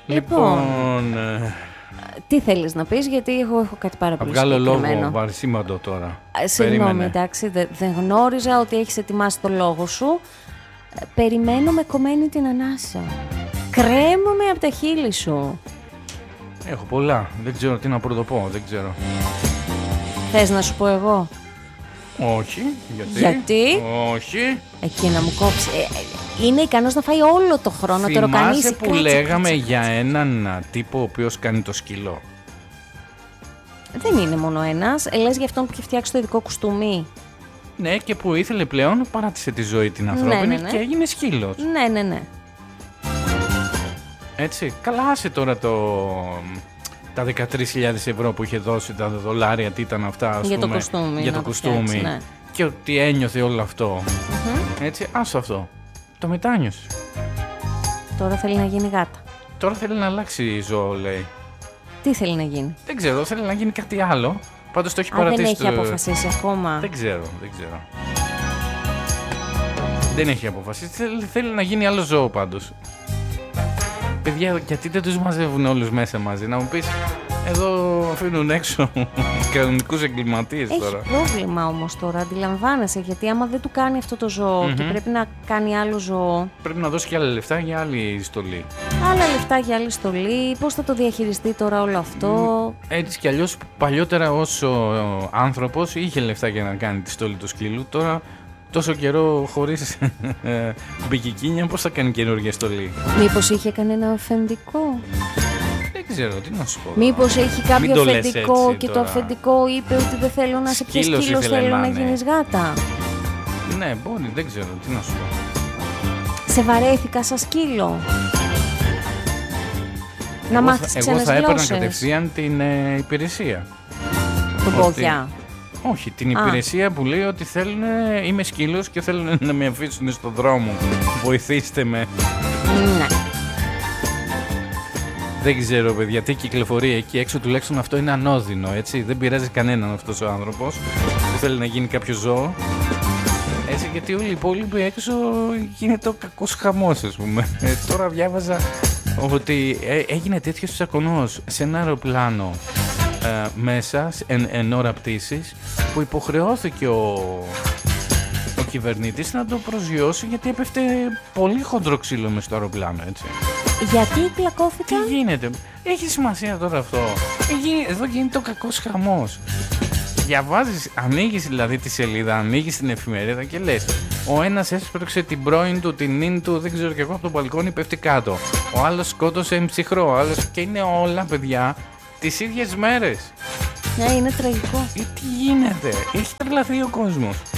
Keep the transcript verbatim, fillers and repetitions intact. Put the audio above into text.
Λοιπόν... ε, Τι θέλεις να πεις, γιατί εγώ έχω κάτι πάρα πολύ βγάλω συγκεκριμένο. λόγο βαρισίμαντο τώρα. Συγγνώμη, εντάξει, δεν δε γνώριζα ότι έχεις ετοιμάσει το λόγο σου. Ε, Περιμένω με κομμένη την ανάσα. Κρέμομαι από τα χείλη σου. Έχω πολλά. Δεν ξέρω τι να πρωτοπώ. Δεν ξέρω. Θες να σου πω εγώ? Όχι. Γιατί? Γιατί? Όχι. Εκεί να μου κόψει. Ε, είναι ικανός να φάει όλο το χρόνο. Το Θυμάσαι που κάτσε, λέγαμε κάτσε, για κάτσε. έναν α, τύπο ο οποίος κάνει το σκύλο? Δεν είναι μόνο ένας. Ε, λες για αυτόν που έχει φτιάξει το ειδικό κουστούμι. Ναι, και που ήθελε πλέον, παράτησε τη ζωή την ανθρώπινη, ναι, ναι. και έγινε σκύλος. Ναι, ναι, ναι. Έτσι, καλά, άσε τώρα το... τα δεκατρείς χιλιάδες ευρώ που είχε δώσει, τα δολάρια, τι ήταν αυτά, ας Για το πούμε, κουστούμι, για να το το κουστούμι, φτιάξει, ναι. και ότι ένιωθε όλο αυτό. Mm-hmm. Έτσι, άσο αυτό. Το μετάνιωσε. Τώρα θέλει να γίνει γάτα. Τώρα θέλει να αλλάξει ζώο, λέει. Τι θέλει να γίνει? Δεν ξέρω, θέλει να γίνει κάτι άλλο. Πάντως το έχει Α, παρατήσει. δεν έχει το... αποφασίσει ακόμα. Δεν ξέρω, δεν ξέρω. Δεν έχει αποφασίσει. Θέλει, θέλει να γίνει άλλο ζώο πάντως. Παιδιά, γιατί δεν τους μαζεύουν όλους μέσα μαζί? Να μου πεις, εδώ αφήνουν έξω κανονικούς εγκληματίες τώρα. Έχει πρόβλημα όμως τώρα, αντιλαμβάνεσαι, γιατί άμα δεν του κάνει αυτό το ζώο Mm-hmm. και πρέπει να κάνει άλλο ζώο. Πρέπει να δώσει και άλλα λεφτά για άλλη στολή. Άλλα λεφτά για άλλη στολή, πώς θα το διαχειριστεί τώρα όλο αυτό. Έτσι κι αλλιώς παλιότερα όσο άνθρωπος είχε λεφτά για να κάνει τη στολή του σκύλου, τώρα τόσο καιρό χωρίς μπικικίνια, πώς θα κάνει καινούργια στολή? Μήπως είχε κανένα αφεντικό? Δεν ξέρω, τι να σου πω. Μήπως έχει κάποιο το λες αφεντικό έτσι και τώρα. το αφεντικό είπε ότι δεν θέλω να σε πιει Σκύλος σκύλος, ήθελε θέλω να να είναι. γίνεις γάτα. Ναι, μπορεί, δεν ξέρω, τι να σου πω. Σε βαρέθηκα σαν σκύλο. Να Εγώ μάθεις θα- ξένες Εγώ θα έπαιρνα γλώσσες. κατευθείαν την ε, υπηρεσία. Τον Ότι- πόδια. Όχι, την Α. υπηρεσία που λέει ότι θέλουν, είμαι σκύλος και θέλουν να με αφήσουν στον δρόμο. Βοηθήστε με. Ναι. Δεν ξέρω, παιδιά, τι κυκλοφορεί εκεί έξω, τουλάχιστον αυτό είναι ανώδυνο, έτσι. Δεν πειράζει κανέναν αυτός ο άνθρωπος που θέλει να γίνει κάποιο ζώο. Έτσι, γιατί όλοι οι υπόλοιποι έξω γίνεται ο κακός χαμός, ας πούμε. Ε, τώρα διάβαζα ότι ε, έγινε τέτοιος τσακωνός σε ένα αεροπλάνο ε, μέσα εν, εν ώρα πτήσης, που υποχρεώθηκε ο, ο κυβερνήτης να το προσγειώσει, γιατί έπεφτε πολύ χοντρό ξύλο μες στο αεροπλάνο, έτσι. Γιατί Τι πλακώθηκαν? γίνεται, έχει σημασία τώρα αυτό? Έχει, εδώ γίνεται ο κακός χαμός. Διαβάζεις, ανοίγεις δηλαδή τη σελίδα, ανοίγεις την εφημερίδα και λες, ο ένας έσπρωξε την πρώην του, την νυν του, δεν ξέρω κι εγώ, από το μπαλκόνι πέφτει κάτω. Ο άλλος σκότωσε ψυχρό, ο άλλος, και είναι όλα, παιδιά, τις ίδιες μέρες. Ναι, είναι τραγικό. Ε, τι γίνεται, έχει τρελαθεί ο κόσμος.